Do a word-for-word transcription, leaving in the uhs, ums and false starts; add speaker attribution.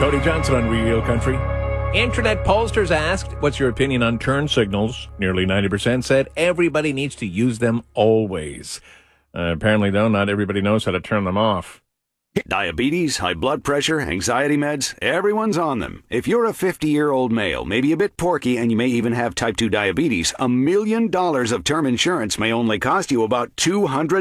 Speaker 1: Cody Johnson on Real Country. Internet pollsters asked, what's your opinion on turn signals? Nearly ninety percent said everybody needs to use them always. Uh, apparently, though, not everybody knows how to turn them off.
Speaker 2: Diabetes, high blood pressure, anxiety meds, everyone's on them. If you're a fifty-year-old male, maybe a bit porky, and you may even have type two diabetes, a million dollars of term insurance may only cost you about two hundred